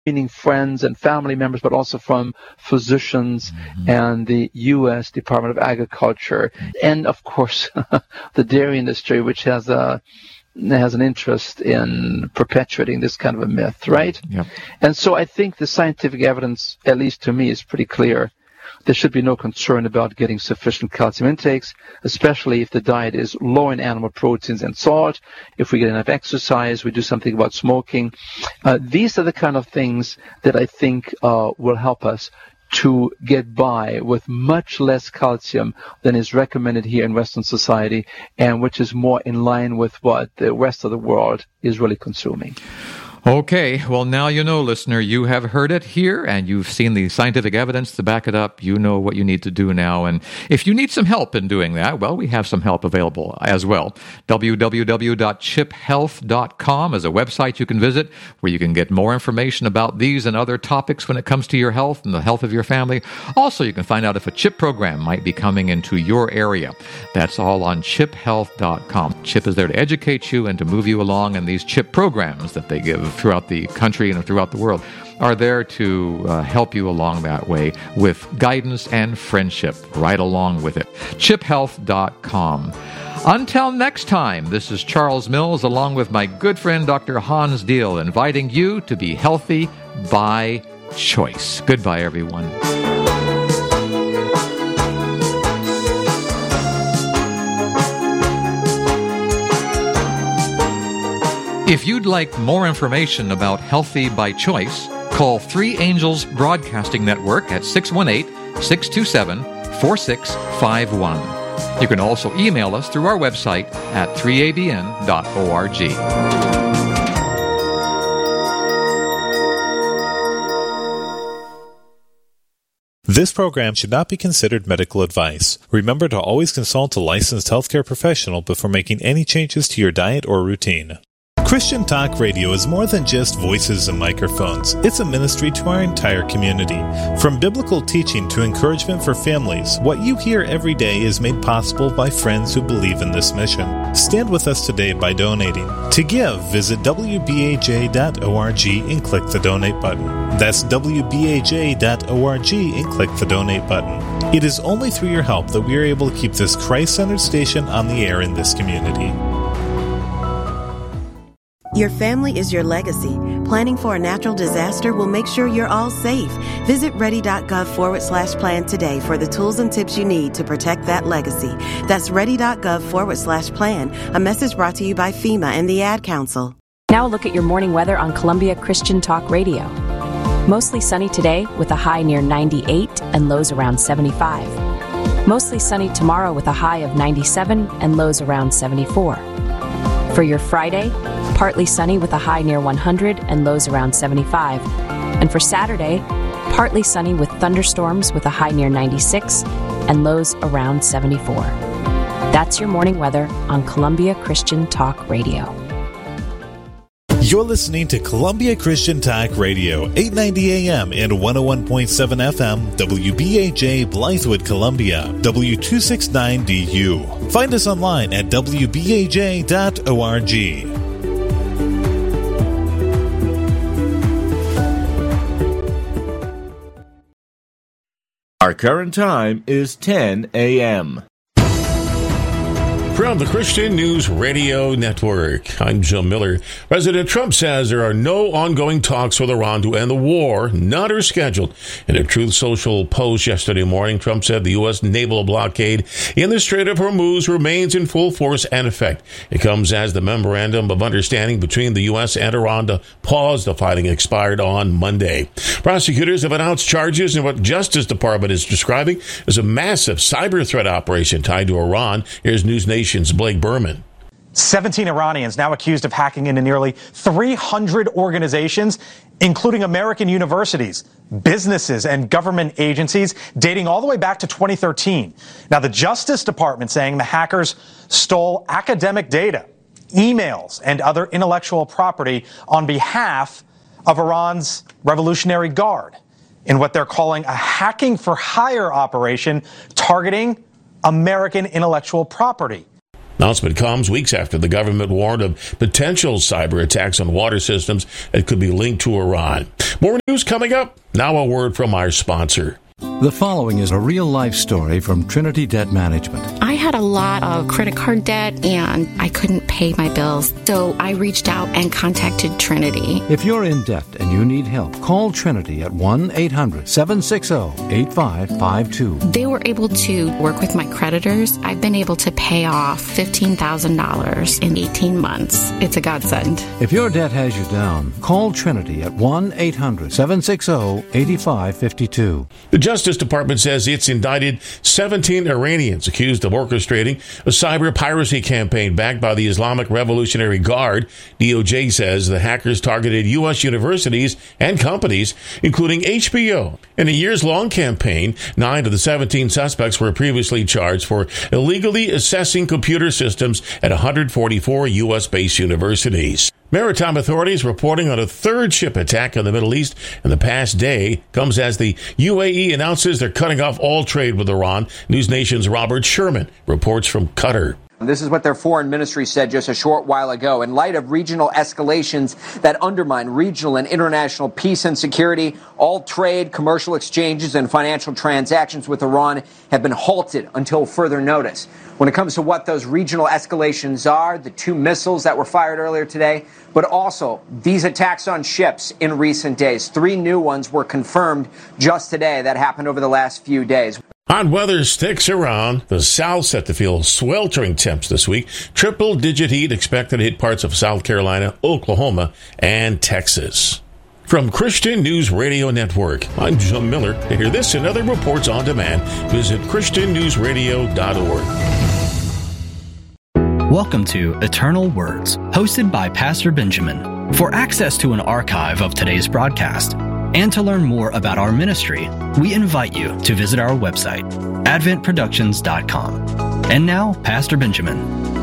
meaning friends and family members, but also from physicians and the U.S. Department of Agriculture, and of course the dairy industry, which has an interest in perpetuating this kind of a myth, right? Yep. And so I think the scientific evidence, at least to me, is pretty clear. There should be no concern about getting sufficient calcium intakes, especially if the diet is low in animal proteins and salt, if we get enough exercise, we do something about smoking. These are the kind of things that I think will help us to get by with much less calcium than is recommended here in Western society, and which is more in line with what the rest of the world is really consuming. Okay, well, now you know, listener, you have heard it here, and you've seen the scientific evidence to back it up. You know what you need to do now, and if you need some help in doing that, well, we have some help available as well. www.chiphealth.com is a website you can visit where you can get more information about these and other topics when it comes to your health and the health of your family. Also, you can find out if a CHIP program might be coming into your area. That's all on chiphealth.com. CHIP is there to educate you and to move you along, and these CHIP programs that they give throughout the country and throughout the world are there to help you along that way with guidance and friendship right along with it. chiphealth.com. Until next time, this is Charles Mills along with my good friend Dr. Hans Diehl inviting you to be healthy by choice. Goodbye, everyone. If you'd like more information about Healthy by Choice, call 3 Angels Broadcasting Network at 618-627-4651. You can also email us through our website at 3abn.org. This program should not be considered medical advice. Remember to always consult a licensed healthcare professional before making any changes to your diet or routine. Christian Talk Radio is more than just voices and microphones. It's a ministry to our entire community. From biblical teaching to encouragement for families, what you hear every day is made possible by friends who believe in this mission. Stand with us today by donating. To give, visit wbaj.org and click the donate button. That's wbaj.org and click the donate button. It is only through your help that we are able to keep this Christ-centered station on the air in this community. Your family is your legacy. Planning for a natural disaster will make sure you're all safe. Visit ready.gov/plan today for the tools and tips you need to protect that legacy. That's ready.gov/plan. A message brought to you by FEMA and the Ad Council. Now a look at your morning weather on Columbia Christian Talk Radio. Mostly sunny today with a high near 98 and lows around 75. Mostly sunny tomorrow with a high of 97 and lows around 74. For your Friday, partly sunny with a high near 100 and lows around 75. And for Saturday, partly sunny with thunderstorms with a high near 96 and lows around 74. That's your morning weather on Columbia Christian Talk Radio. You're listening to Columbia Christian Talk Radio, 890 AM and 101.7 FM, WBAJ Blythewood, Columbia, W269DU. Find us online at WBAJ.org. Our current time is 10 a.m. From the Christian News Radio Network, I'm Joe Miller. President Trump says there are no ongoing talks with Iran to end the war, none are scheduled. In a Truth Social post yesterday morning, Trump said the U.S. naval blockade in the Strait of Hormuz remains in full force and effect. It comes as the memorandum of understanding between the U.S. and Iran to pause the fighting expired on Monday. Prosecutors have announced charges in what Justice Department is describing as a massive cyber threat operation tied to Iran. Here's News Nation's Blake Berman. 17 Iranians now accused of hacking into nearly 300 organizations, including American universities, businesses, and government agencies, dating all the way back to 2013. Now, the Justice Department saying the hackers stole academic data, emails, and other intellectual property on behalf of Iran's Revolutionary Guard in what they're calling a hacking for hire operation targeting American intellectual property. Announcement comes weeks after the government warned of potential cyber attacks on water systems that could be linked to Iran. More news coming up. Now a word from our sponsor. The following is a real-life story from Trinity Debt Management. I had a lot of credit card debt, and I couldn't pay my bills, so I reached out and contacted Trinity. If you're in debt and you need help, call Trinity at 1-800-760-8552. They were able to work with my creditors. I've been able to pay off $15,000 in 18 months. It's a godsend. If your debt has you down, call Trinity at 1-800-760-8552. The Justice Department says it's indicted 17 Iranians accused of orchestrating a cyber piracy campaign backed by the Islamic Revolutionary Guard. DOJ says the hackers targeted U.S. universities and companies, including HBO. In a years-long campaign, 9 of the 17 suspects were previously charged for illegally accessing computer systems at 144 U.S.-based universities. Maritime authorities reporting on a third ship attack in the Middle East in the past day comes as the UAE announces they're cutting off all trade with Iran. News Nation's Robert Sherman reports from Qatar. This is what their foreign ministry said just a short while ago. In light of regional escalations that undermine regional and international peace and security, all trade, commercial exchanges, and financial transactions with Iran have been halted until further notice. When it comes to what those regional escalations are, the 2 missiles that were fired earlier today, but also these attacks on ships in recent days. 3 new ones were confirmed just today. That happened over the last few days. Hot weather sticks around. The South set to feel sweltering temps this week. Triple-digit heat expected to hit parts of South Carolina, Oklahoma, and Texas. From Christian News Radio Network, I'm Jim Miller. To hear this and other reports on demand, visit ChristianNewsRadio.org. Welcome to Eternal Words, hosted by Pastor Benjamin. For access to an archive of today's broadcast, and to learn more about our ministry, we invite you to visit our website, adventproductions.com. And now, Pastor Benjamin.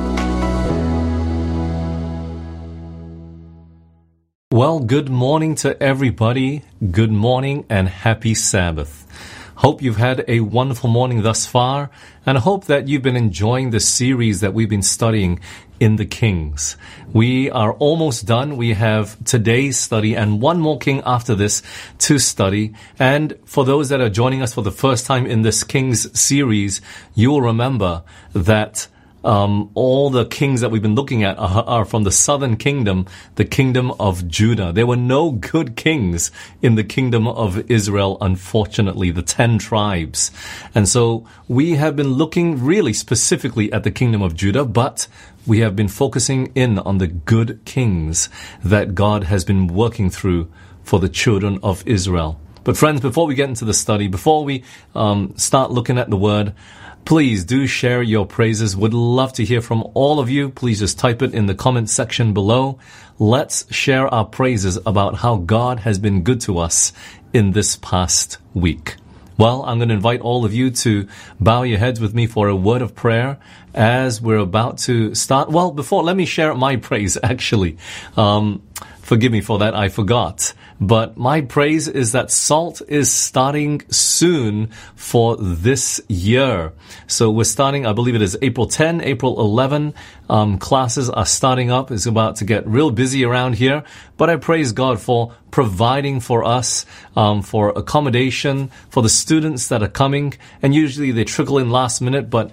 Well, good morning to everybody. Good morning and happy Sabbath. Hope you've had a wonderful morning thus far, and I hope that you've been enjoying the series that we've been studying in the Kings. We are almost done. We have today's study and one more king after this to study. And for those that are joining us for the first time in this Kings series, you will remember that all the kings that we've been looking at are from the southern kingdom, the kingdom of Judah. There were no good kings in the kingdom of Israel, unfortunately, the 10 tribes. And so we have been looking really specifically at the kingdom of Judah, but we have been focusing in on the good kings that God has been working through for the children of Israel. But friends, before we get into the study, before we start looking at the word, please do share your praises. Would love to hear from all of you. Please just type it in the comment section below. Let's share our praises about how God has been good to us in this past week. Well, I'm going to invite all of you to bow your heads with me for a word of prayer as we're about to start. Well, let me share my praise, actually. Forgive me for that, I forgot. But my praise is that SALT is starting soon for this year. So we're starting, I believe it is April 10, April 11. Classes are starting up. It's about to get real busy around here. But I praise God for providing for us, for accommodation, for the students that are coming. And usually they trickle in last minute. But,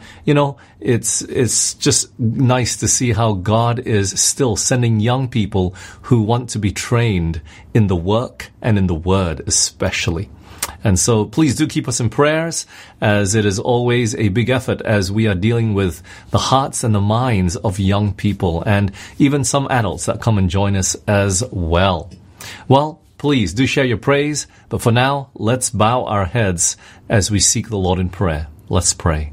it's just nice to see how God is still sending young people who want to be trained in the work and in the word especially. And so please do keep us in prayers, as it is always a big effort as we are dealing with the hearts and the minds of young people and even some adults that come and join us as well. Well, please do share your praise, but for now, let's bow our heads as we seek the Lord in prayer. Let's pray.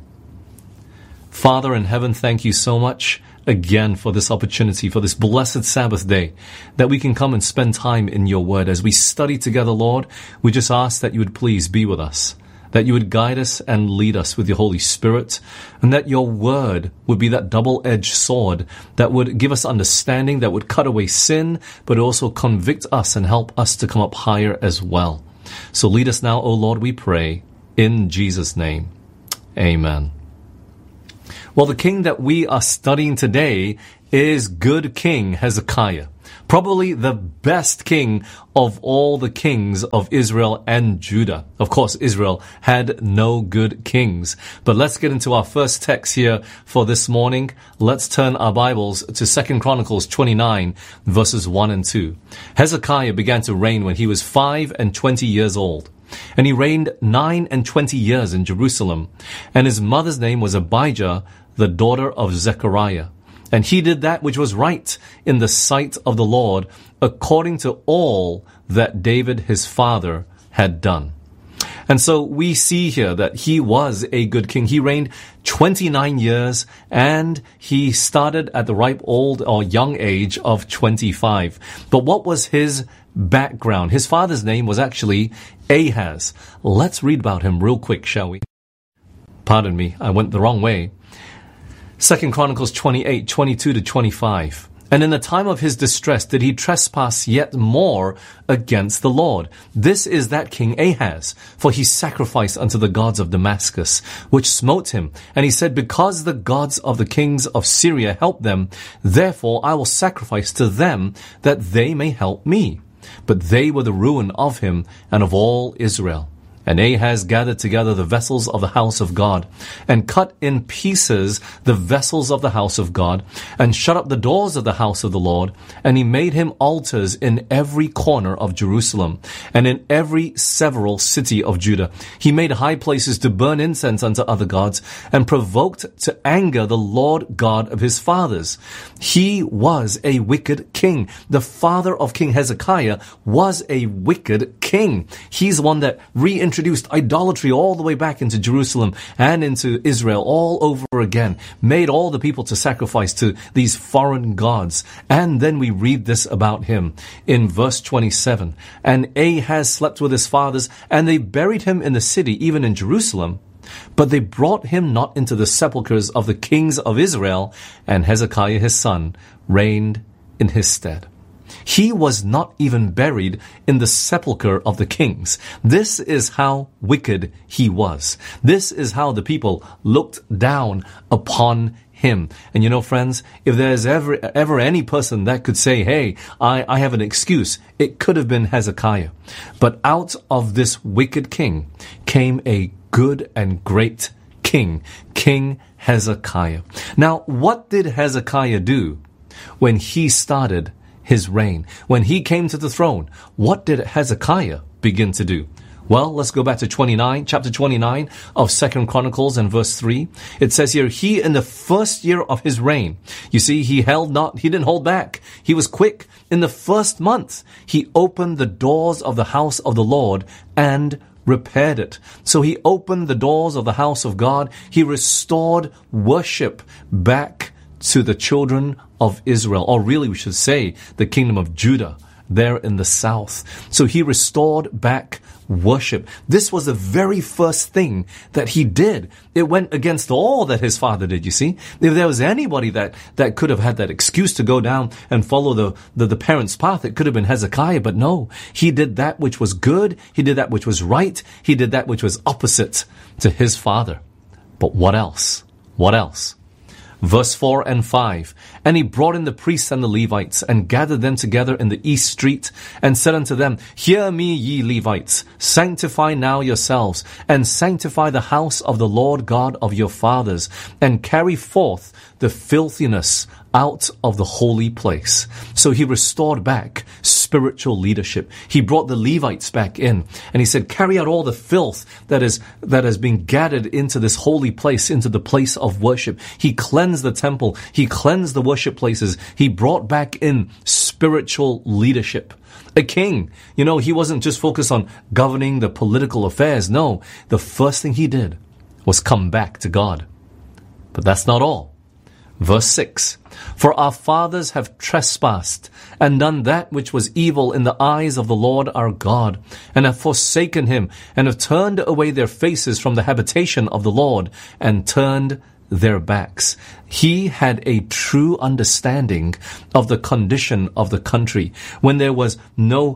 Father in heaven, thank you so much again for this opportunity, for this blessed Sabbath day, that we can come and spend time in your word. As we study together, Lord, we just ask that you would please be with us, that you would guide us and lead us with your Holy Spirit, and that your word would be that double-edged sword that would give us understanding, that would cut away sin, but also convict us and help us to come up higher as well. So lead us now, O Lord, we pray, in Jesus' name. Amen. Well, the king that we are studying today is good King Hezekiah. Probably the best king of all the kings of Israel and Judah. Of course, Israel had no good kings. But let's get into our first text here for this morning. Let's turn our Bibles to 2 Chronicles 29, verses 1 and 2. Hezekiah began to reign when he was 25 years old. And he reigned 29 years in Jerusalem. And his mother's name was Abijah, the daughter of Zechariah. And he did that which was right in the sight of the Lord, according to all that David his father had done. And so we see here that he was a good king. He reigned 29 years, and he started at the ripe old or young age of 25. But what was his background? His father's name was actually Ahaz. Let's read about him real quick, shall we? Pardon me, I went the wrong way. 2 Chronicles 28, 22 to 25. And in the time of his distress did he trespass yet more against the Lord. This is that king Ahaz, for he sacrificed unto the gods of Damascus, which smote him. And he said, because the gods of the kings of Syria help them, therefore I will sacrifice to them, that they may help me. But they were the ruin of him and of all Israel. And Ahaz gathered together the vessels of the house of God, and cut in pieces the vessels of the house of God, and shut up the doors of the house of the Lord. And he made him altars in every corner of Jerusalem, and in every several city of Judah. He made high places to burn incense unto other gods, and provoked to anger the Lord God of his fathers. He was a wicked king. The father of King Hezekiah was a wicked king. He's one that reintroduced idolatry all the way back into Jerusalem and into Israel all over again, made all the people to sacrifice to these foreign gods. And then we read this about him in verse 27. And Ahaz slept with his fathers, and they buried him in the city, even in Jerusalem. But they brought him not into the sepulchres of the kings of Israel, and Hezekiah his son reigned in his stead. He was not even buried in the sepulchre of the kings. This is how wicked he was. This is how the people looked down upon him. And you know, friends, if there's ever any person that could say, hey, I have an excuse, it could have been Hezekiah. But out of this wicked king came a good and great king, King Hezekiah. Now, what did Hezekiah do when he started his reign? When he came to the throne, what did Hezekiah begin to do? Well, let's go back to chapter 29 of 2 Chronicles and verse 3. It says here, he in the first year of his reign, you see, he didn't hold back. He was quick. In the first month, he opened the doors of the house of the Lord and repaired it. So he opened the doors of the house of God. He restored worship back to the children of Israel, or really we should say the kingdom of Judah there in the south. So he restored back worship. This was the very first thing that he did. It went against all that his father did, you see. If there was anybody that could have had that excuse to go down and follow the parents' path, it could have been Hezekiah, but no. He did that which was good. He did that which was right. He did that which was opposite to his father. But what else? What else? Verse 4 and 5. And he brought in the priests and the Levites, and gathered them together in the east street, and said unto them, Hear me, ye Levites, sanctify now yourselves, and sanctify the house of the Lord God of your fathers, and carry forth the filthiness out of the holy place. So he restored back spiritual leadership. He brought the Levites back in, and he said, carry out all the filth that has been gathered into this holy place, into the place of worship. He cleansed the temple. He cleansed the worship places. He brought back in spiritual leadership. A king, you know, he wasn't just focused on governing the political affairs. No, the first thing he did was come back to God. But that's not all. Verse 6, For our fathers have trespassed, and done that which was evil in the eyes of the Lord our God, and have forsaken him, and have turned away their faces from the habitation of the Lord, and turned their backs. He had a true understanding of the condition of the country. When there was no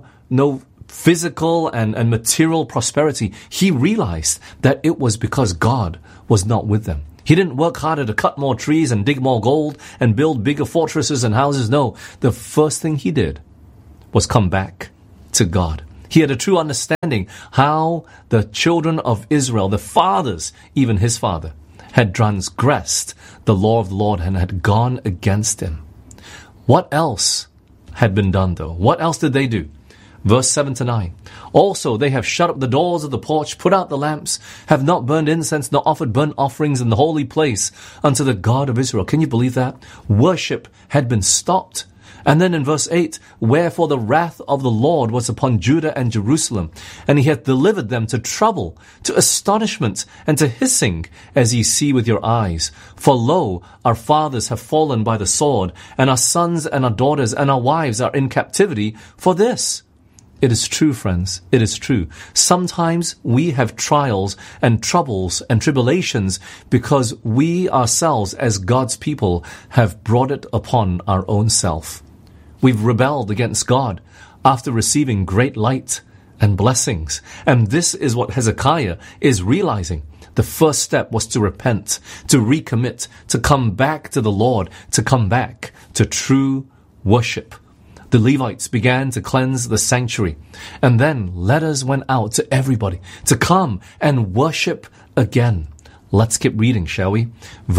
physical and material prosperity, he realized that it was because God was not with them. He didn't work harder to cut more trees and dig more gold and build bigger fortresses and houses. No, the first thing he did was come back to God. He had a true understanding how the children of Israel, the fathers, even his father, had transgressed the law of the Lord and had gone against him. What else had been done though? What else did they do? Verse 7 to 9. Also, they have shut up the doors of the porch, put out the lamps, have not burned incense, nor offered burnt offerings in the holy place unto the God of Israel. Can you believe that? Worship had been stopped. And then in verse 8, wherefore the wrath of the Lord was upon Judah and Jerusalem, and he hath delivered them to trouble, to astonishment, and to hissing, as ye see with your eyes. For lo, our fathers have fallen by the sword, and our sons and our daughters and our wives are in captivity for this. It is true, friends. It is true. Sometimes we have trials and troubles and tribulations because we ourselves, as God's people, have brought it upon our own self. We've rebelled against God after receiving great light and blessings. And this is what Hezekiah is realizing. The first step was to repent, to recommit, to come back to the Lord, to come back to true worship. The Levites began to cleanse the sanctuary. And then letters went out to everybody to come and worship again. Let's keep reading, shall we?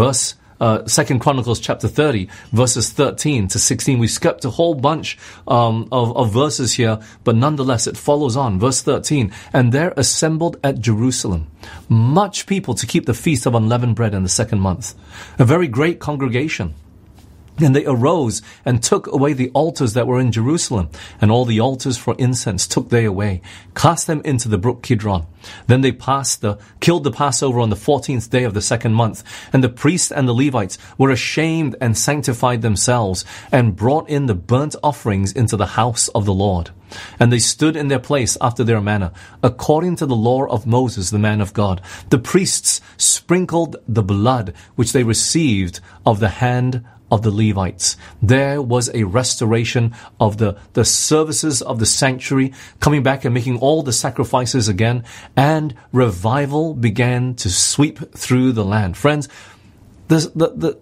2 Chronicles chapter 30, verses 13 to 16. We skipped a whole bunch of verses here, but nonetheless it follows on. Verse 13, and there assembled at Jerusalem much people to keep the feast of unleavened bread in the second month. A very great congregation. And they arose and took away the altars that were in Jerusalem, and all the altars for incense took they away, cast them into the brook Kidron. Then they killed the Passover on the 14th day of the second month, and the priests and the Levites were ashamed and sanctified themselves, and brought in the burnt offerings into the house of the Lord. And they stood in their place after their manner, according to the law of Moses, the man of God. The priests sprinkled the blood which they received of the hand of the Levites. There was a restoration of the services of the sanctuary, coming back and making all the sacrifices again, and revival began to sweep through the land. Friends, the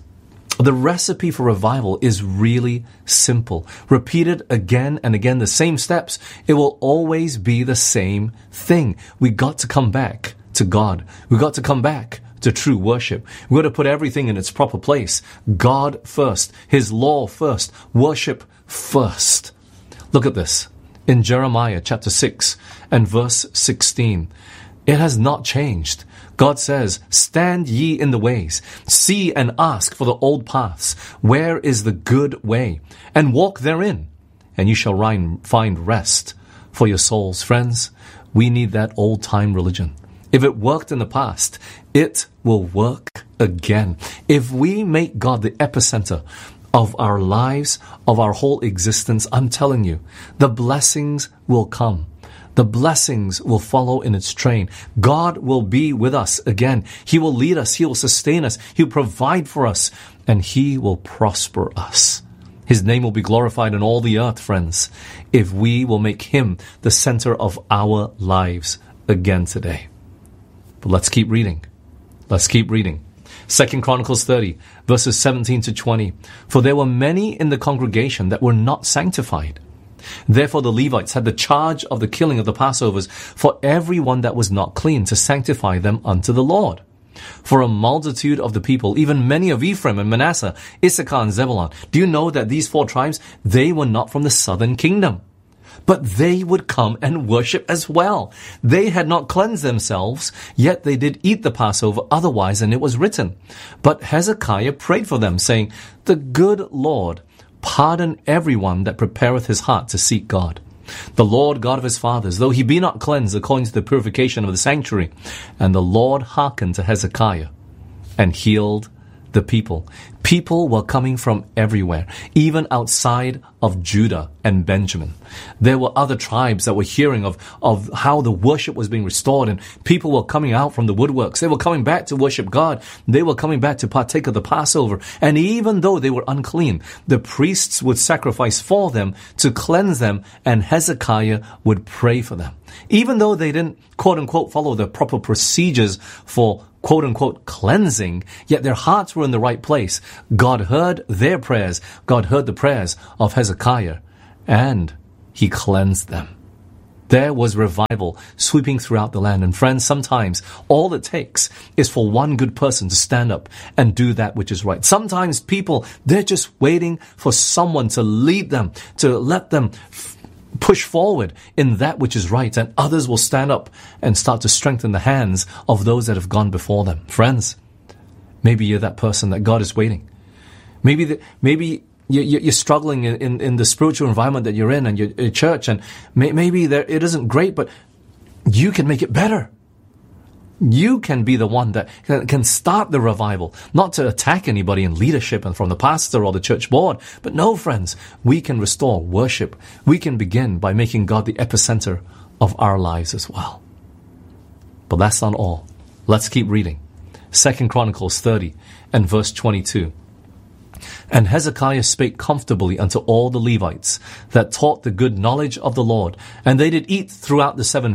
recipe for revival is really simple. Repeated again and again, the same steps. It will always be the same thing. We got to come back to God. We got to come back to true worship. We've got to put everything in its proper place. God first. His law first. Worship first. Look at this. In Jeremiah chapter 6 and verse 16. It has not changed. God says, stand ye in the ways, see and ask for the old paths. Where is the good way? And walk therein, and you shall find rest for your souls. Friends, we need that old-time religion. If it worked in the past, it will work again. If we make God the epicenter of our lives, of our whole existence, I'm telling you, the blessings will come. The blessings will follow in its train. God will be with us again. He will lead us. He will sustain us. He'll provide for us. And He will prosper us. His name will be glorified in all the earth, friends, if we will make Him the center of our lives again today. But let's keep reading. Let's keep reading. 2 Chronicles 30, verses 17 to 20. For there were many in the congregation that were not sanctified. Therefore the Levites had the charge of the killing of the Passovers for every one that was not clean, to sanctify them unto the Lord. For a multitude of the people, even many of Ephraim and Manasseh, Issachar and Zebulun, do you know that these 4 tribes, they were not from the southern kingdom? But they would come and worship as well. They had not cleansed themselves, yet they did eat the Passover otherwise, and it was written. But Hezekiah prayed for them, saying, the good Lord pardon everyone that prepareth his heart to seek God. The Lord God of his fathers, though he be not cleansed according to the purification of the sanctuary. And the Lord hearkened to Hezekiah and healed the people. People were coming from everywhere, even outside of Judah and Benjamin. There were other tribes that were hearing of how the worship was being restored, and people were coming out from the woodworks. They were coming back to worship God. They were coming back to partake of the Passover. And even though they were unclean, the priests would sacrifice for them to cleanse them, and Hezekiah would pray for them. Even though they didn't, quote unquote, follow the proper procedures for quote-unquote cleansing, yet their hearts were in the right place. God heard their prayers. God heard the prayers of Hezekiah, and he cleansed them. There was revival sweeping throughout the land. And friends, sometimes all it takes is for one good person to stand up and do that which is right. Sometimes people, they're just waiting for someone to lead them, to let them push forward in that which is right. And others will stand up and start to strengthen the hands of those that have gone before them. Friends, maybe you're that person that God is waiting. Maybe you're struggling in the spiritual environment that you're in and your church, and maybe it isn't great, but you can make it better. You can be the one that can start the revival, not to attack anybody in leadership and from the pastor or the church board, but no, friends, we can restore worship. We can begin by making God the epicenter of our lives as well. But that's not all. Let's keep reading. 2 Chronicles 30 and verse 22. And Hezekiah spake comfortably unto all the Levites that taught the good knowledge of the Lord, and they did eat throughout the 7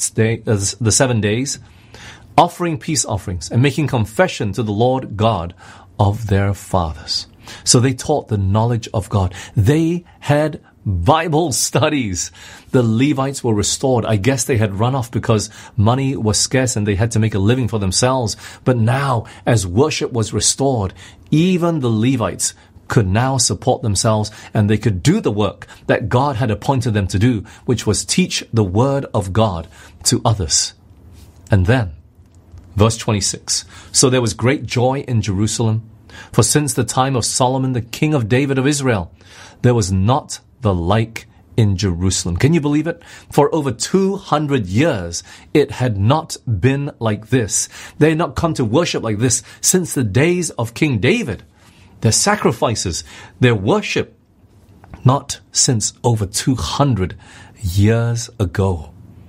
days, offering peace offerings and making confession to the Lord God of their fathers. So they taught the knowledge of God. They had Bible studies. The Levites were restored. I guess they had run off because money was scarce and they had to make a living for themselves. But now, as worship was restored, even the Levites could now support themselves, and they could do the work that God had appointed them to do, which was teach the word of God to others. And then, verse 26, so there was great joy in Jerusalem, for since the time of Solomon, the king of David of Israel, there was not the like in Jerusalem. Can you believe it? For over 200 years, it had not been like this. They had not come to worship like this since the days of King David. Their sacrifices, their worship, not since over 200 years ago.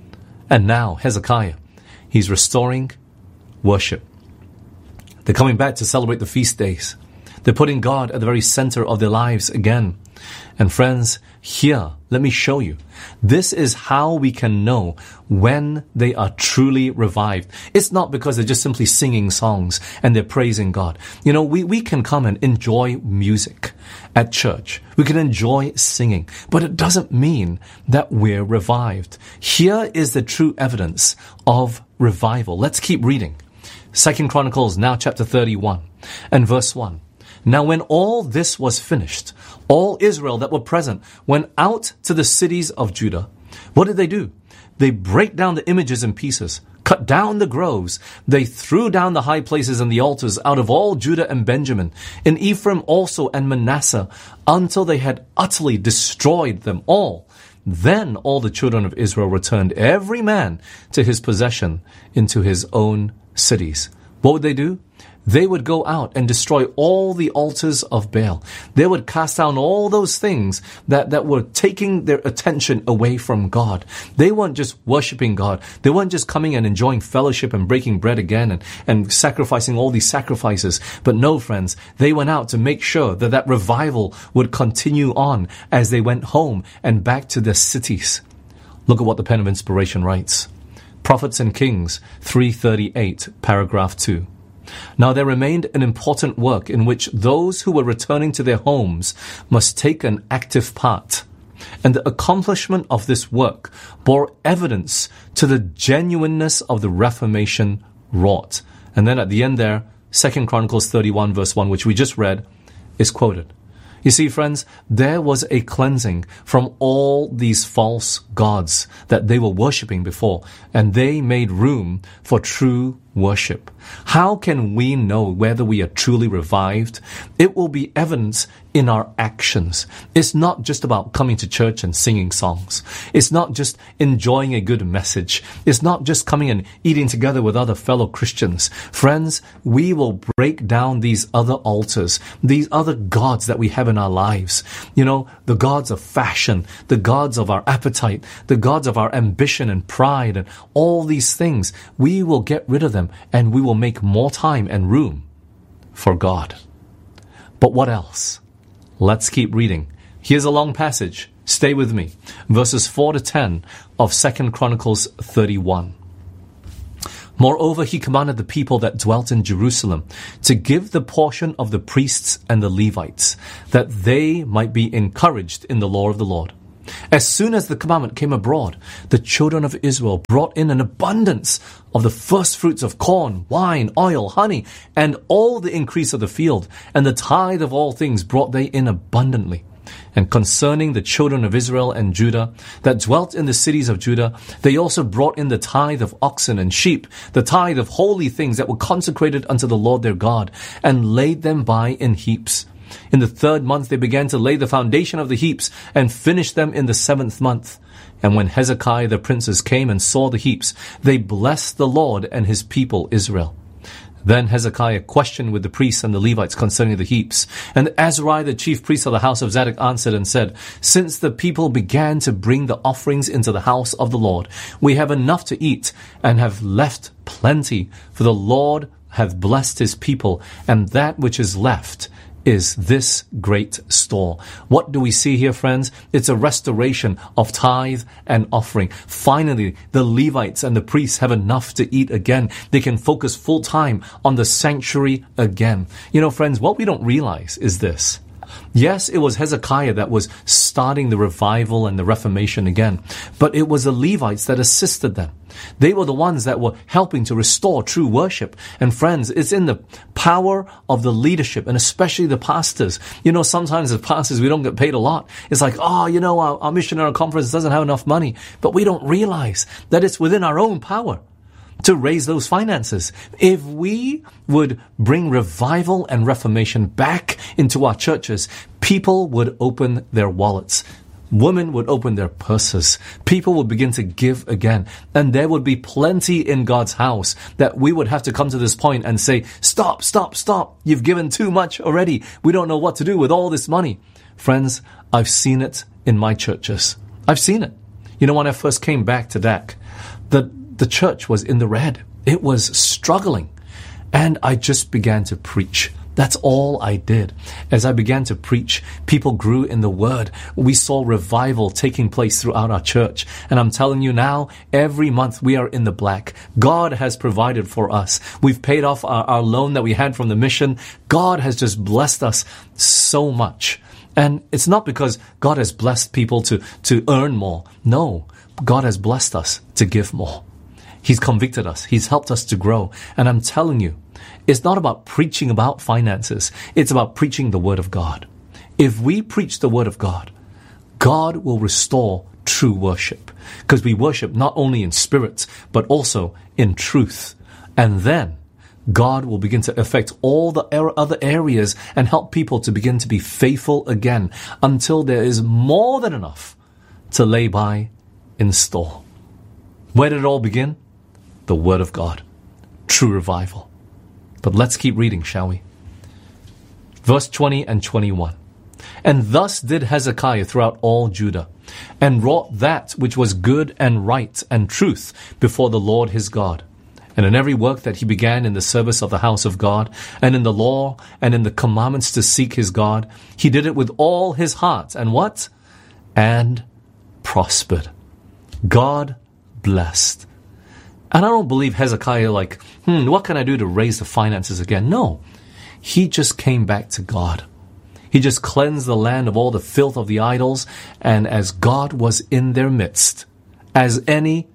And now, Hezekiah, he's restoring worship. They're coming back to celebrate the feast days. They're putting God at the very center of their lives again. And friends, here, let me show you. This is how we can know when they are truly revived. It's not because they're just simply singing songs and they're praising God. You know, we can come and enjoy music at church. We can enjoy singing, but it doesn't mean that we're revived. Here is the true evidence of revival. Let's keep reading. 2 Chronicles, now chapter 31 and verse 1. Now when all this was finished, all Israel that were present went out to the cities of Judah. What did they do? They break down the images in pieces, cut down the groves. They threw down the high places and the altars out of all Judah and Benjamin, in Ephraim also and Manasseh, until they had utterly destroyed them all. Then all the children of Israel returned, every man to his possession, into his own cities. What would they do? They would go out and destroy all the altars of Baal. They would cast down all those things that were taking their attention away from God. They weren't just worshiping God. They weren't just coming and enjoying fellowship and breaking bread again and sacrificing all these sacrifices. But no, friends, they went out to make sure that revival would continue on as they went home and back to their cities. Look at what the Pen of Inspiration writes. Prophets and Kings 3:38, paragraph 2. Now there remained an important work in which those who were returning to their homes must take an active part. And the accomplishment of this work bore evidence to the genuineness of the Reformation wrought. And then at the end there, 2 Chronicles 31 verse 1, which we just read, is quoted. You see, friends, there was a cleansing from all these false gods that they were worshipping before, and they made room for true worship. How can we know whether we are truly revived? It will be evidence in our actions. It's not just about coming to church and singing songs. It's not just enjoying a good message. It's not just coming and eating together with other fellow Christians. Friends, we will break down these other altars, these other gods that we have in our lives. You know, the gods of fashion, the gods of our appetite, the gods of our ambition and pride, and all these things. We will get rid of them, and we will make more time and room for God. But what else? Let's keep reading. Here's a long passage. Stay with me. Verses 4 to 10 of 2 Chronicles 31. Moreover, he commanded the people that dwelt in Jerusalem to give the portion of the priests and the Levites, that they might be encouraged in the law of the Lord. As soon as the commandment came abroad, the children of Israel brought in an abundance of the first fruits of corn, wine, oil, honey, and all the increase of the field, and the tithe of all things brought they in abundantly. And concerning the children of Israel and Judah that dwelt in the cities of Judah, they also brought in the tithe of oxen and sheep, the tithe of holy things that were consecrated unto the Lord their God, and laid them by in heaps. In the 3rd month they began to lay the foundation of the heaps, and finished them in the 7th month. And when Hezekiah the princes came and saw the heaps, they blessed the Lord and his people Israel. Then Hezekiah questioned with the priests and the Levites concerning the heaps. And Azariah, the chief priest of the house of Zadok, answered and said, Since the people began to bring the offerings into the house of the Lord, we have enough to eat, and have left plenty, for the Lord hath blessed his people, and that which is left is this great store. What do we see here, friends? It's a restoration of tithe and offering. Finally, the Levites and the priests have enough to eat again. They can focus full time on the sanctuary again. You know, friends, what we don't realize is this. Yes, it was Hezekiah that was starting the revival and the Reformation again, but it was the Levites that assisted them. They were the ones that were helping to restore true worship. And friends, it's in the power of the leadership, and especially the pastors. You know, sometimes as pastors, we don't get paid a lot. It's like, our missionary conference doesn't have enough money. But we don't realize that it's within our own power to raise those finances. If we would bring revival and reformation back into our churches, people would open their wallets. Women would open their purses. People would begin to give again. And there would be plenty in God's house that we would have to come to this point and say, stop. You've given too much already. We don't know what to do with all this money. Friends, I've seen it in my churches. I've seen it. You know, when I first came back to DAC, the church was in the red. It was struggling. And I just began to preach. That's all I did. As I began to preach, people grew in the word. We saw revival taking place throughout our church. And I'm telling you now, every month we are in the black. God has provided for us. We've paid off our loan that we had from the mission. God has just blessed us so much. And it's not because God has blessed people to earn more. No, God has blessed us to give more. He's convicted us. He's helped us to grow. And I'm telling you, it's not about preaching about finances. It's about preaching the Word of God. If we preach the Word of God, God will restore true worship. Because we worship not only in spirit, but also in truth. And then God will begin to affect all the other areas and help people to begin to be faithful again until there is more than enough to lay by in store. Where did it all begin? The Word of God. True revival. But let's keep reading, shall we? Verse 20 and 21. And thus did Hezekiah throughout all Judah, and wrought that which was good and right and truth before the Lord his God. And in every work that he began in the service of the house of God, and in the law, and in the commandments to seek his God, he did it with all his heart. And what? And prospered. God blessed. And I don't believe Hezekiah what can I do to raise the finances again? No. He just came back to God. He just cleansed the land of all the filth of the idols. And as God was in their midst, any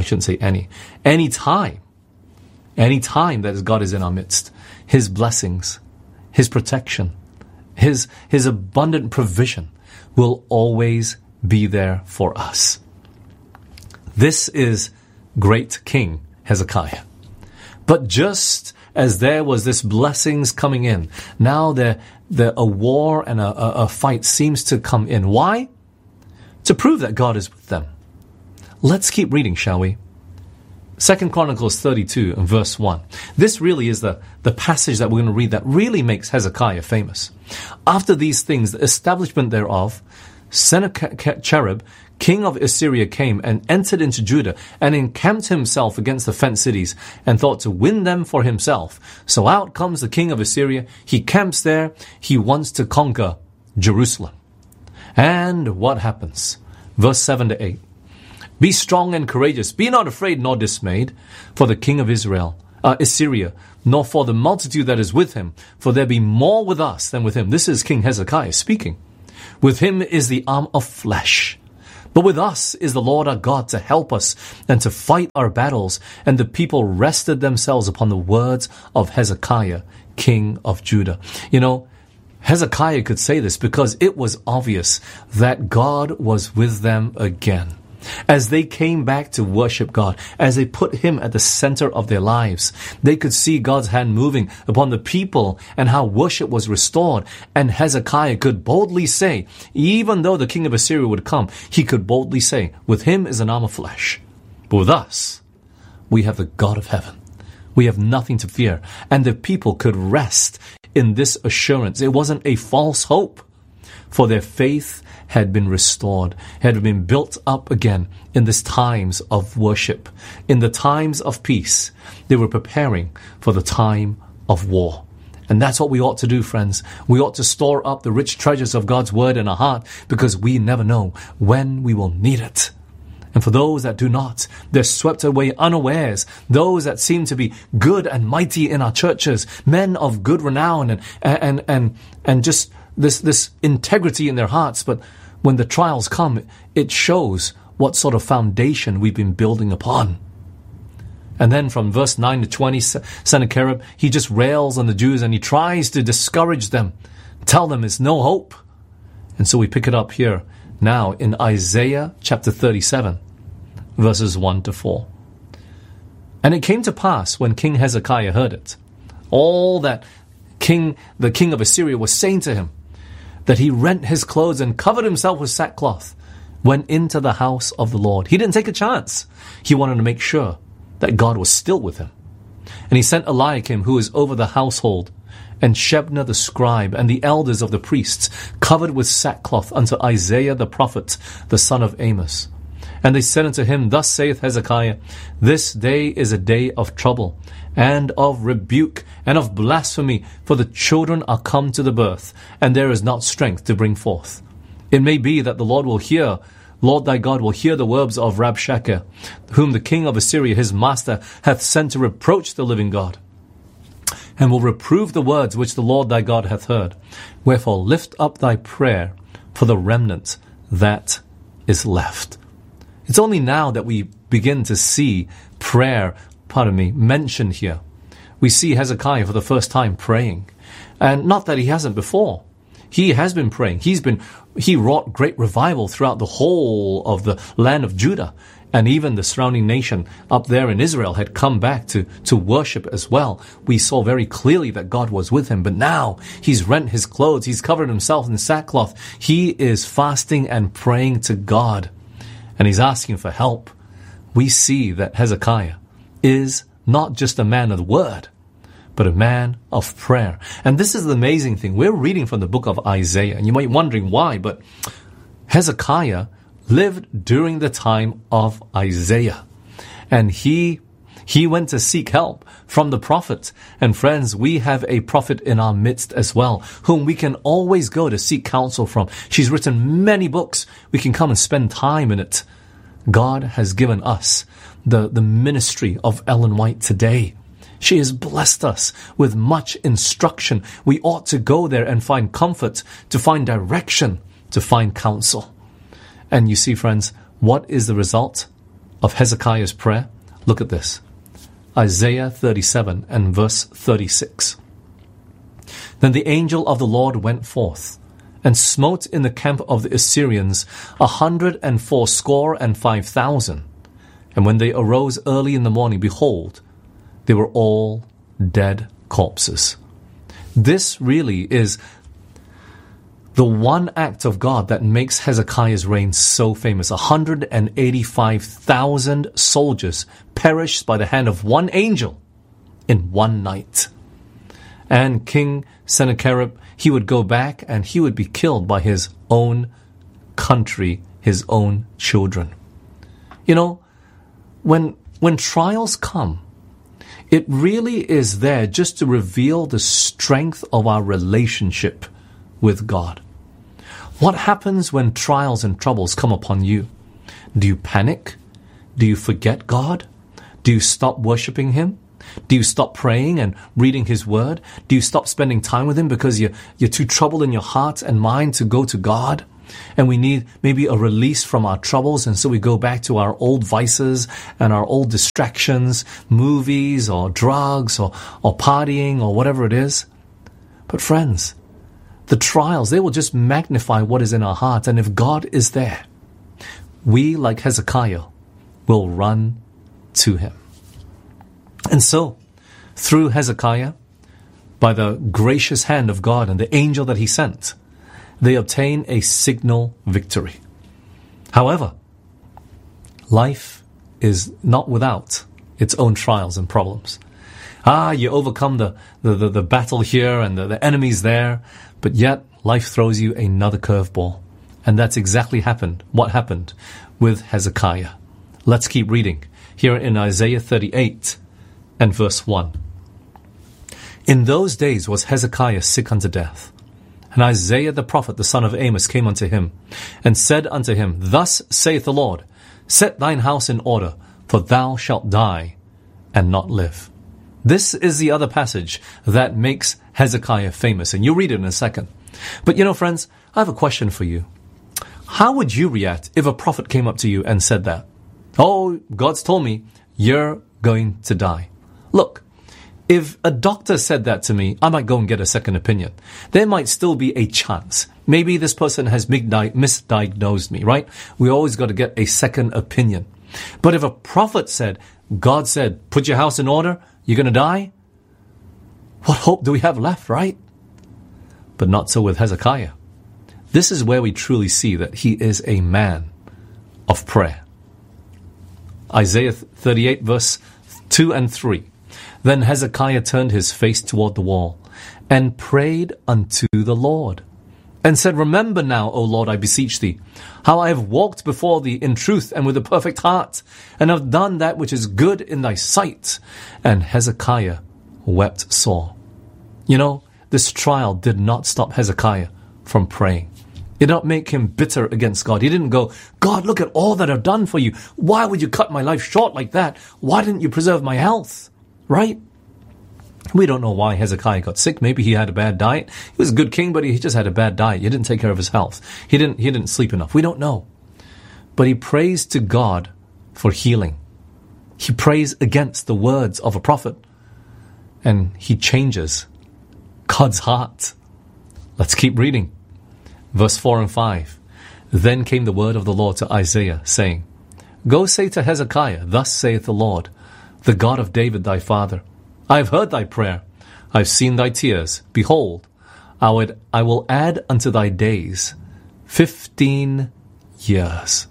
time that God is in our midst, his blessings, his protection, his abundant provision will always be there for us. This is great King Hezekiah. But just as there was this blessings coming in, now a war and a fight seems to come in. Why? To prove that God is with them. Let's keep reading, shall we? 2 Chronicles 32 and verse 1. This really is the passage that we're going to read that really makes Hezekiah famous. After these things, the establishment thereof, Sennacherib, king of Assyria, came and entered into Judah and encamped himself against the fenced cities and thought to win them for himself. So out comes the king of Assyria. He camps there. He wants to conquer Jerusalem. And what happens? Verse 7 to 8. Be strong and courageous. Be not afraid nor dismayed for the king of Assyria, nor for the multitude that is with him. For there be more with us than with him. This is King Hezekiah speaking. With him is the arm of flesh. But with us is the Lord our God to help us and to fight our battles. And the people rested themselves upon the words of Hezekiah, king of Judah. You know, Hezekiah could say this because it was obvious that God was with them again. As they came back to worship God, as they put Him at the center of their lives, they could see God's hand moving upon the people and how worship was restored. And Hezekiah could boldly say, even though the king of Assyria would come, he could boldly say, with him is an arm of flesh, but with us, we have the God of heaven. We have nothing to fear. And the people could rest in this assurance. It wasn't a false hope, for their faith had been restored, had been built up again in these times of worship. In the times of peace, they were preparing for the time of war. And that's what we ought to do, friends. We ought to store up the rich treasures of God's word in our heart, because we never know when we will need it. And for those that do not, they're swept away unawares. Those that seem to be good and mighty in our churches, men of good renown and just this integrity in their hearts. But when the trials come, it shows what sort of foundation we've been building upon. And then from verse 9 to 20, Sennacherib, he just rails on the Jews and he tries to discourage them, tell them it's no hope. And so we pick it up here now in Isaiah chapter 37, verses 1 to 4. And it came to pass when King Hezekiah heard it, all that the king of Assyria was saying to him, that he rent his clothes and covered himself with sackcloth, went into the house of the Lord. He didn't take a chance. He wanted to make sure that God was still with him. And he sent Eliakim, who is over the household, and Shebna the scribe, and the elders of the priests, covered with sackcloth, unto Isaiah the prophet, the son of Amos. And they said unto him, Thus saith Hezekiah, This day is a day of trouble, and of rebuke, and of blasphemy, for the children are come to the birth, and there is not strength to bring forth. It may be that the Lord thy God will hear the words of Rabshakeh, whom the king of Assyria his master hath sent to reproach the living God, and will reprove the words which the Lord thy God hath heard. Wherefore lift up thy prayer for the remnant that is left. It's only now that we begin to see prayer, mentioned here. We see Hezekiah for the first time praying. And not that he hasn't before. He has been praying. He wrought great revival throughout the whole of the land of Judah. And even the surrounding nation up there in Israel had come back to worship as well. We saw very clearly that God was with him. But now he's rent his clothes. He's covered himself in sackcloth. He is fasting and praying to God. And he's asking for help. We see that Hezekiah is not just a man of the word, but a man of prayer. And this is the amazing thing. We're reading from the book of Isaiah, and you might be wondering why, but Hezekiah lived during the time of Isaiah. And he went to seek help from the prophet. And friends, we have a prophet in our midst as well, whom we can always go to seek counsel from. She's written many books. We can come and spend time in it. God has given us the ministry of Ellen White today. She has blessed us with much instruction. We ought to go there and find comfort, to find direction, to find counsel. And you see, friends, what is the result of Hezekiah's prayer? Look at this. Isaiah 37 and verse 36. Then the angel of the Lord went forth, and smote in the camp of the Assyrians 185,000. And when they arose early in the morning, behold, they were all dead corpses. This really is the one act of God that makes Hezekiah's reign so famous. 185,000 soldiers perished by the hand of one angel in one night. And King Sennacherib, he would go back and he would be killed by his own country, his own children. You know, when trials come, it really is there just to reveal the strength of our relationship with God. What happens when trials and troubles come upon you? Do you panic? Do you forget God? Do you stop worshiping Him? Do you stop praying and reading His Word? Do you stop spending time with Him because you're too troubled in your heart and mind to go to God? And we need maybe a release from our troubles, and so we go back to our old vices and our old distractions, movies or drugs or partying or whatever it is. But friends, the trials, they will just magnify what is in our hearts. And if God is there, we, like Hezekiah, will run to Him. And so, through Hezekiah, by the gracious hand of God and the angel that He sent, they obtain a signal victory. However, life is not without its own trials and problems. You overcome the battle here and the enemies there, but yet life throws you another curveball. And that's exactly what happened with Hezekiah. Let's keep reading here in Isaiah 38 and verse 1. In those days was Hezekiah sick unto death. And Isaiah the prophet, the son of Amos, came unto him, and said unto him, Thus saith the Lord, Set thine house in order, for thou shalt die, and not live. This is the other passage that makes Hezekiah famous, and you'll read it in a second. But friends, I have a question for you. How would you react if a prophet came up to you and said that? Oh, God's told me, you're going to die. Look, if a doctor said that to me, I might go and get a second opinion. There might still be a chance. Maybe this person has misdiagnosed me, right? We always got to get a second opinion. But if a prophet said, God said, put your house in order, you're going to die, what hope do we have left, right? But not so with Hezekiah. This is where we truly see that he is a man of prayer. Isaiah 38 verse 2 and 3. Then Hezekiah turned his face toward the wall and prayed unto the Lord and said, Remember now, O Lord, I beseech thee, how I have walked before thee in truth and with a perfect heart, and have done that which is good in thy sight. And Hezekiah wept sore. This trial did not stop Hezekiah from praying. It did not make him bitter against God. He didn't go, God, look at all that I've done for you. Why would you cut my life short like that? Why didn't you preserve my health? Right? We don't know why Hezekiah got sick. Maybe he had a bad diet. He was a good king, but he just had a bad diet. He didn't take care of his health. He didn't sleep enough. We don't know. But he prays to God for healing. He prays against the words of a prophet. And he changes God's heart. Let's keep reading. Verse 4 and 5. Then came the word of the Lord to Isaiah, saying, Go say to Hezekiah, Thus saith the Lord, the God of David thy father, I have heard thy prayer, I have seen thy tears. Behold, I will add unto thy days 15 years.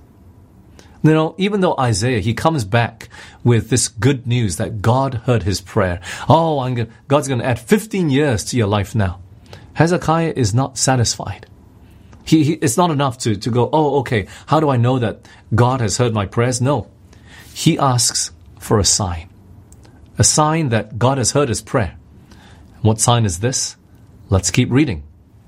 Even though Isaiah, he comes back with this good news that God heard his prayer. God's going to add 15 years to your life now. Hezekiah is not satisfied. It's not enough to go, okay, how do I know that God has heard my prayers? No. He asks for a sign that God has heard his prayer. What sign is this? Let's keep reading.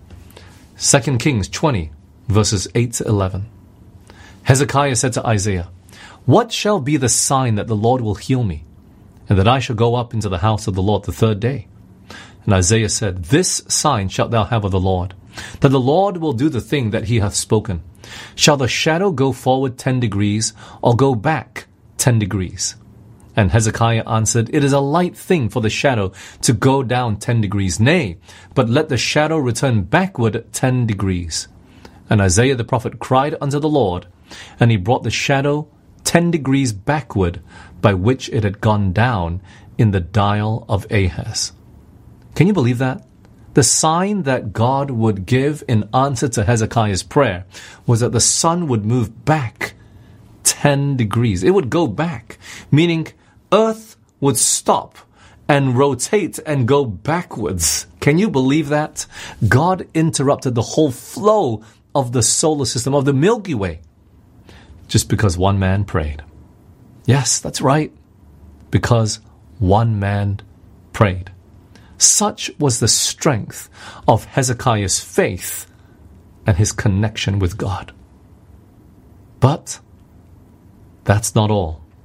2 Kings 20, verses 8 to 11. Hezekiah said to Isaiah, What shall be the sign that the Lord will heal me, and that I shall go up into the house of the Lord the third day? And Isaiah said, This sign shalt thou have of the Lord, that the Lord will do the thing that he hath spoken. Shall the shadow go forward 10 degrees, or go back 10 degrees? And Hezekiah answered, It is a light thing for the shadow to go down 10 degrees. Nay, but let the shadow return backward 10 degrees. And Isaiah the prophet cried unto the Lord, and he brought the shadow 10 degrees backward, by which it had gone down in the dial of Ahaz. Can you believe that? The sign that God would give in answer to Hezekiah's prayer was that the sun would move back 10 degrees. It would go back, meaning Earth would stop and rotate and go backwards. Can you believe that? God interrupted the whole flow of the solar system, of the Milky Way, just because one man prayed. Yes, that's right. Because one man prayed. Such was the strength of Hezekiah's faith and his connection with God. But that's not all.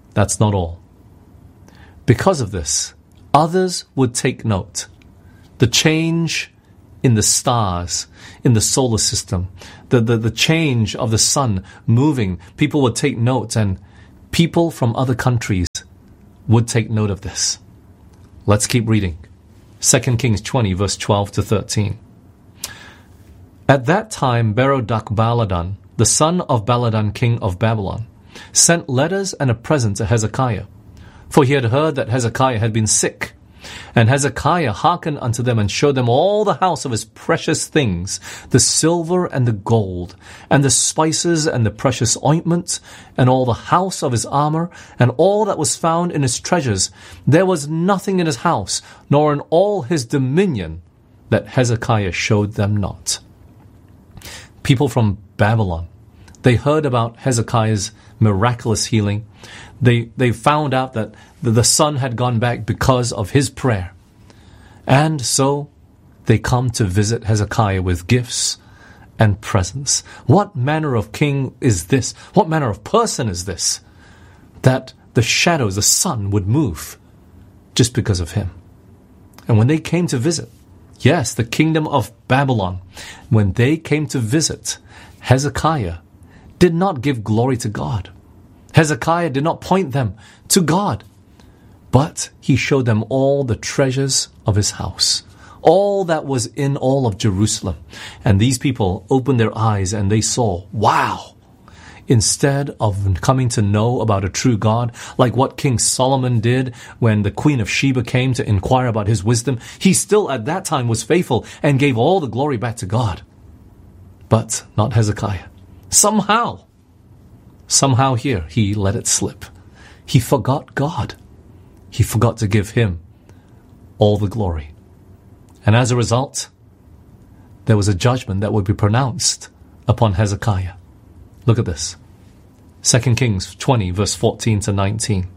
That's not all. Because of this, others would take note. The change in the stars, in the solar system, the change of the sun moving, people would take note, and people from other countries would take note of this. Let's keep reading. 2 Kings 20, verse 12 to 13. At that time, Berodach-Baladan, the son of Baladan, king of Babylon, sent letters and a present to Hezekiah, for he had heard that Hezekiah had been sick. And Hezekiah hearkened unto them and showed them all the house of his precious things, the silver and the gold, and the spices and the precious ointment, and all the house of his armor, and all that was found in his treasures. There was nothing in his house, nor in all his dominion, that Hezekiah showed them not. People from Babylon, they heard about Hezekiah's miraculous healing. They found out that the son had gone back because of his prayer. And so they come to visit Hezekiah with gifts and presents. What manner of king is this? What manner of person is this? That the shadows, the sun would move just because of him. And when they came to visit, yes, the kingdom of Babylon, when they came to visit, Hezekiah did not give glory to God. Hezekiah did not point them to God, but he showed them all the treasures of his house, all that was in all of Jerusalem. And these people opened their eyes and they saw, wow! Instead of coming to know about a true God, like what King Solomon did when the Queen of Sheba came to inquire about his wisdom, he still at that time was faithful and gave all the glory back to God. But not Hezekiah. Somehow here he let it slip. He forgot God. He forgot to give him all the glory. And as a result, there was a judgment that would be pronounced upon Hezekiah. Look at this. 2 Kings 20, verse 14 to 19.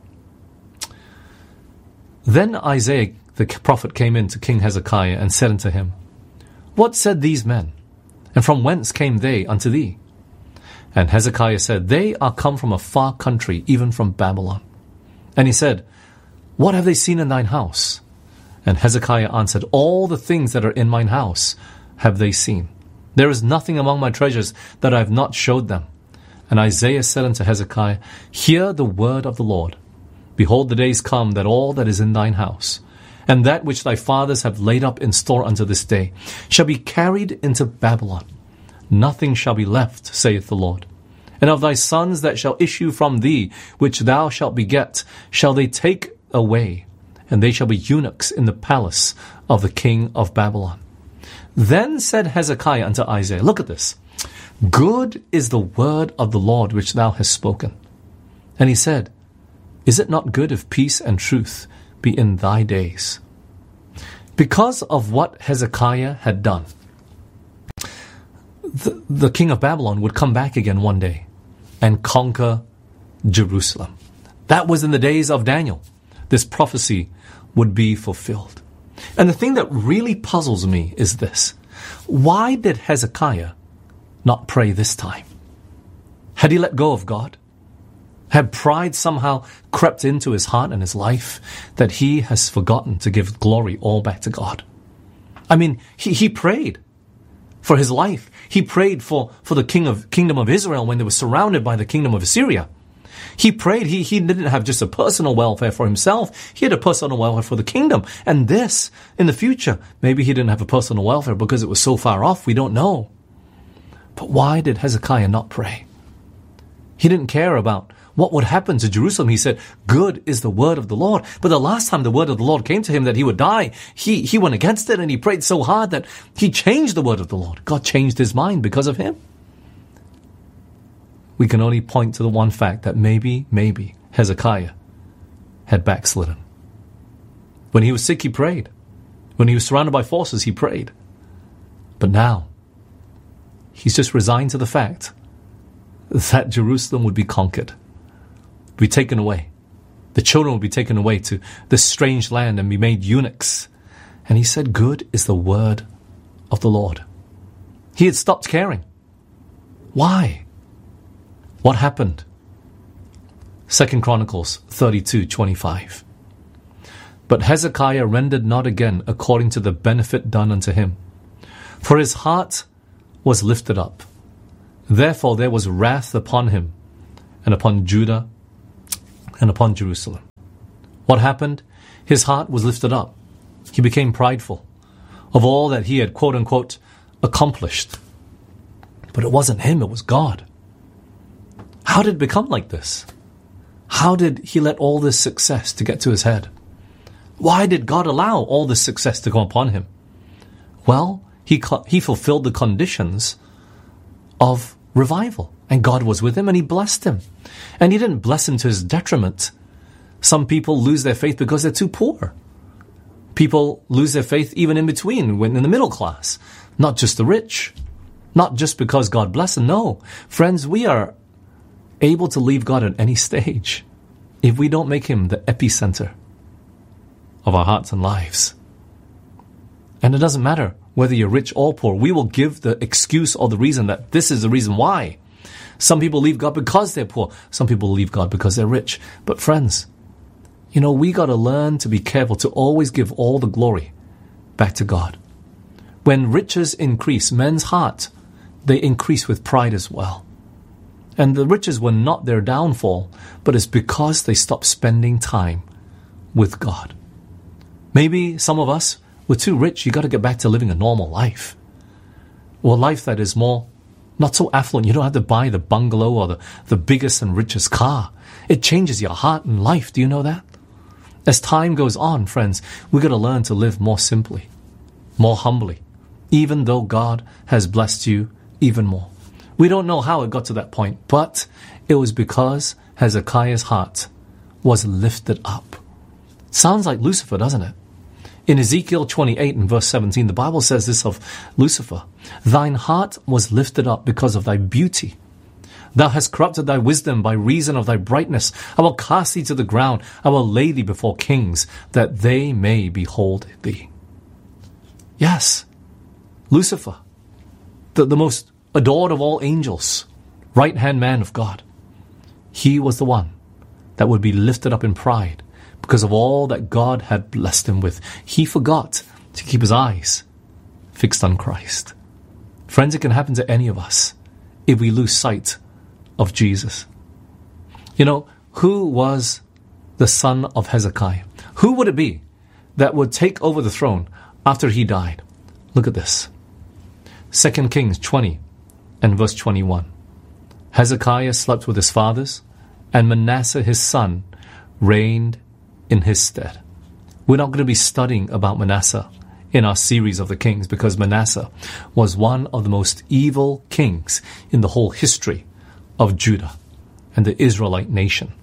Then Isaiah the prophet came in to King Hezekiah and said unto him, What said these men? And from whence came they unto thee? And Hezekiah said, They are come from a far country, even from Babylon. And he said, What have they seen in thine house? And Hezekiah answered, All the things that are in mine house have they seen. There is nothing among my treasures that I have not showed them. And Isaiah said unto Hezekiah, Hear the word of the Lord. Behold, the days come that all that is in thine house, and that which thy fathers have laid up in store unto this day, shall be carried into Babylon. Nothing shall be left, saith the Lord. And of thy sons that shall issue from thee, which thou shalt beget, shall they take away, and they shall be eunuchs in the palace of the king of Babylon. Then said Hezekiah unto Isaiah, Look at this. Good is the word of the Lord which thou hast spoken. And he said, Is it not good if peace and truth be in thy days? Because of what Hezekiah had done, the king of Babylon would come back again one day and conquer Jerusalem. That was in the days of Daniel. This prophecy would be fulfilled. And the thing that really puzzles me is this. Why did Hezekiah not pray this time? Had he let go of God? Had pride somehow crept into his heart and his life that he has forgotten to give glory all back to God? I mean, he prayed for his life. He prayed for the kingdom of Israel when they were surrounded by the kingdom of Assyria. He prayed. He didn't have just a personal welfare for himself. He had a personal welfare for the kingdom. And this, in the future, maybe he didn't have a personal welfare because it was so far off, we don't know. But why did Hezekiah not pray? He didn't care about what would happen to Jerusalem. He said, Good is the word of the Lord. But the last time the word of the Lord came to him that he would die, he went against it and he prayed so hard that he changed the word of the Lord. God changed his mind because of him. We can only point to the one fact that maybe Hezekiah had backslidden. When he was sick, he prayed. When he was surrounded by forces, he prayed. But now, he's just resigned to the fact that Jerusalem would be conquered, be taken away. The children would be taken away to this strange land and be made eunuchs. And he said, Good is the word of the Lord. He had stopped caring. Why? What happened? 2 Chronicles 32:25. But Hezekiah rendered not again according to the benefit done unto him, for his heart was lifted up. Therefore there was wrath upon him, and upon Judah, and upon Jerusalem. What happened? His heart was lifted up. He became prideful of all that he had, quote unquote, accomplished. But it wasn't him, it was God. How did it become like this? How did he let all this success to get to his head? Why did God allow all this success to come upon him? Well, he fulfilled the conditions of revival. And God was with him and he blessed him. And he didn't bless him to his detriment. Some people lose their faith because they're too poor. People lose their faith even in between, when in the middle class. Not just the rich. Not just because God blessed them. No. Friends, we are able to leave God at any stage if we don't make him the epicenter of our hearts and lives. And it doesn't matter whether you're rich or poor. We will give the excuse or the reason that this is the reason why. Some people leave God because they're poor. Some people leave God because they're rich. But friends, we got to learn to be careful to always give all the glory back to God. When riches increase, men's heart, they increase with pride as well. And the riches were not their downfall, but it's because they stopped spending time with God. Maybe some of us were too rich. You got to get back to living a normal life. Or a life that is more, not so affluent. You don't have to buy the bungalow or the biggest and richest car. It changes your heart and life. Do you know that? As time goes on, friends, we've got to learn to live more simply, more humbly, even though God has blessed you even more. We don't know how it got to that point, but it was because Hezekiah's heart was lifted up. Sounds like Lucifer, doesn't it? In Ezekiel 28 and verse 17, the Bible says this of Lucifer: "Thine heart was lifted up because of thy beauty. Thou hast corrupted thy wisdom by reason of thy brightness. I will cast thee to the ground. I will lay thee before kings, that they may behold thee." Yes, Lucifer, the most adored of all angels, right-hand man of God, he was the one that would be lifted up in pride because of all that God had blessed him with. He forgot to keep his eyes fixed on Christ. Friends, it can happen to any of us if we lose sight of Jesus. Who was the son of Hezekiah? Who would it be that would take over the throne after he died? Look at this. 2 Kings 20 and verse 21. Hezekiah slept with his fathers, and Manasseh his son reigned in his stead. We're not going to be studying about Manasseh in our series of the kings, because Manasseh was one of the most evil kings in the whole history of Judah and the Israelite nation.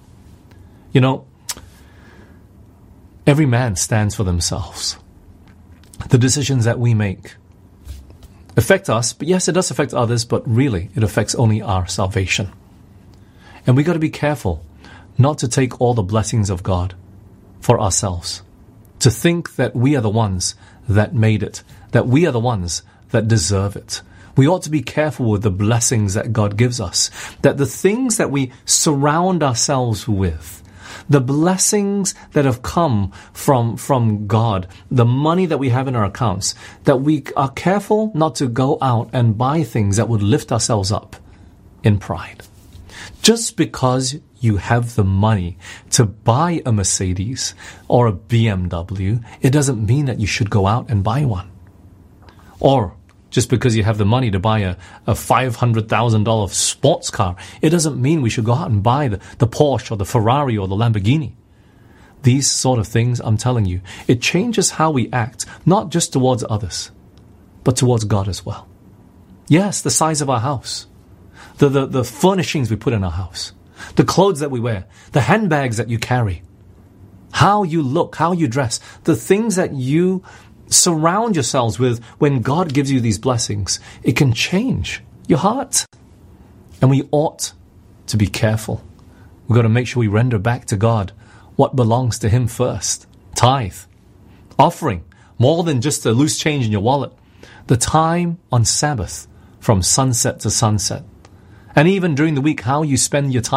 Every man stands for themselves. The decisions that we make affect us, but yes, it does affect others, but really it affects only our salvation. And we got to be careful not to take all the blessings of God for ourselves, to think that we are the ones that made it, that we are the ones that deserve it. We ought to be careful with the blessings that God gives us, that the things that we surround ourselves with, the blessings that have come from God, the money that we have in our accounts, that we are careful not to go out and buy things that would lift ourselves up in pride. Just because you have the money to buy a Mercedes or a BMW, it doesn't mean that you should go out and buy one. Or just because you have the money to buy a $500,000 sports car, it doesn't mean we should go out and buy the Porsche or the Ferrari or the Lamborghini. These sort of things, I'm telling you, it changes how we act, not just towards others, but towards God as well. Yes, the size of our house, the furnishings we put in our house, the clothes that we wear, the handbags that you carry, how you look, how you dress, the things that you surround yourselves with when God gives you these blessings, it can change your heart. And we ought to be careful. We've got to make sure we render back to God what belongs to Him first. Tithe, offering, more than just a loose change in your wallet. The time on Sabbath from sunset to sunset. And even during the week, how you spend your time.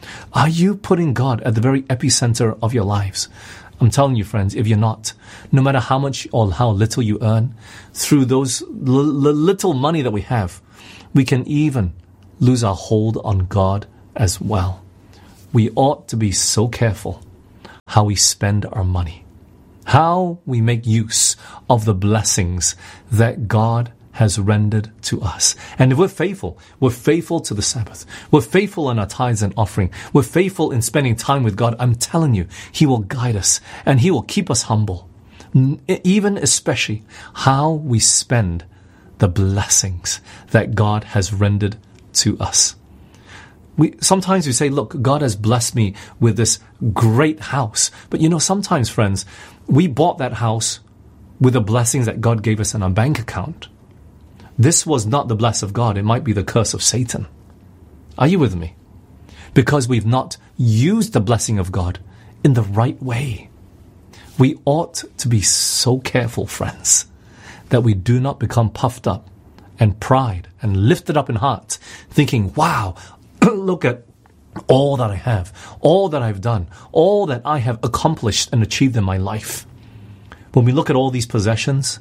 Are you putting God at the very epicenter of your lives? I'm telling you, friends, if you're not, no matter how much or how little you earn, through those little money that we have, we can even lose our hold on God as well. We ought to be so careful how we spend our money, how we make use of the blessings that God has rendered to us. And if we're faithful to the Sabbath, we're faithful in our tithes and offering, we're faithful in spending time with God, I'm telling you, He will guide us and He will keep us humble. Even especially how we spend the blessings that God has rendered to us. Sometimes we say, look, God has blessed me with this great house. But sometimes, friends, we bought that house with the blessings that God gave us in our bank account. This was not the bless of God. It might be the curse of Satan. Are you with me? Because we've not used the blessing of God in the right way. We ought to be so careful, friends, that we do not become puffed up and pride and lifted up in heart, thinking, wow, look at all that I have, all that I've done, all that I have accomplished and achieved in my life. When we look at all these possessions,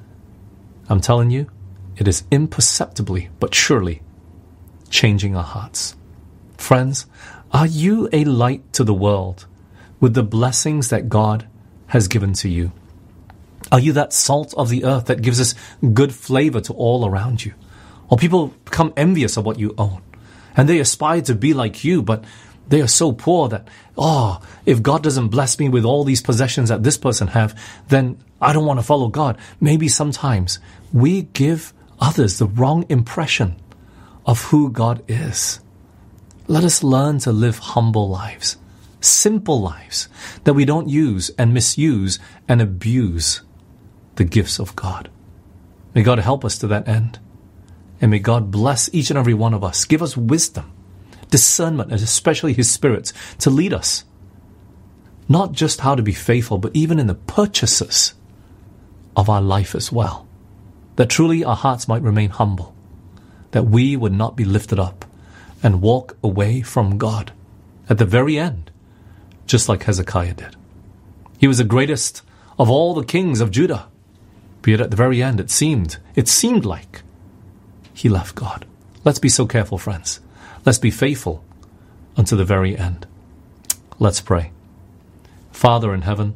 I'm telling you, it is imperceptibly but surely changing our hearts. Friends, are you a light to the world with the blessings that God has given to you? Are you that salt of the earth that gives us good flavor to all around you? Or people become envious of what you own, and they aspire to be like you, but they are so poor that, if God doesn't bless me with all these possessions that this person have, then I don't want to follow God. Maybe sometimes we give others the wrong impression of who God is. Let us learn to live humble lives, simple lives, that we don't use and misuse and abuse the gifts of God. May God help us to that end. And may God bless each and every one of us. Give us wisdom, discernment, and especially His Spirit to lead us. Not just how to be faithful, but even in the purchases of our life as well. That truly our hearts might remain humble. That we would not be lifted up and walk away from God at the very end, just like Hezekiah did. He was the greatest of all the kings of Judah. But yet at the very end, it seemed like he left God. Let's be so careful, friends. Let's be faithful unto the very end. Let's pray. Father in heaven,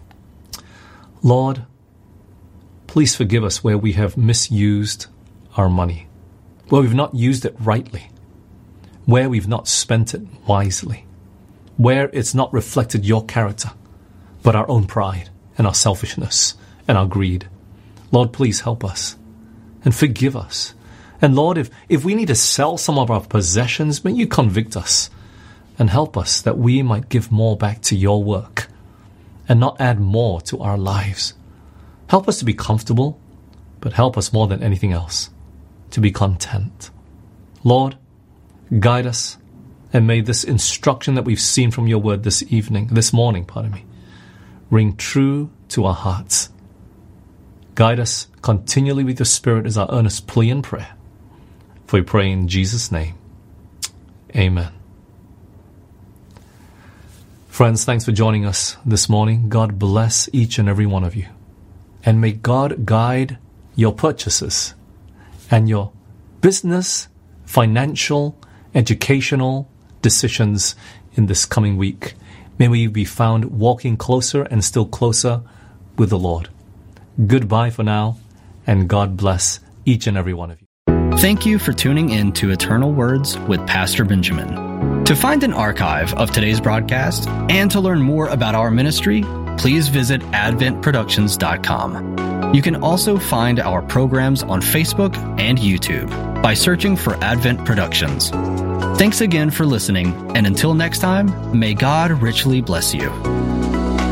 Lord, please forgive us where we have misused our money, where we've not used it rightly, where we've not spent it wisely, where it's not reflected your character, but our own pride and our selfishness and our greed. Lord, please help us and forgive us. And Lord, if we need to sell some of our possessions, may you convict us and help us that we might give more back to your work and not add more to our lives. Help us to be comfortable, but help us more than anything else to be content. Lord, guide us, and may this instruction that we've seen from your word this morning, ring true to our hearts. Guide us continually with your Spirit is our earnest plea and prayer. For we pray in Jesus' name. Amen. Friends, thanks for joining us this morning. God bless each and every one of you. And may God guide your purchases and your business, financial, educational decisions in this coming week. May we be found walking closer and still closer with the Lord. Goodbye for now, and God bless each and every one of you. Thank you for tuning in to Eternal Words with Pastor Benjamin. To find an archive of today's broadcast and to learn more about our ministry, please visit adventproductions.com. You can also find our programs on Facebook and YouTube by searching for Advent Productions. Thanks again for listening, and until next time, may God richly bless you.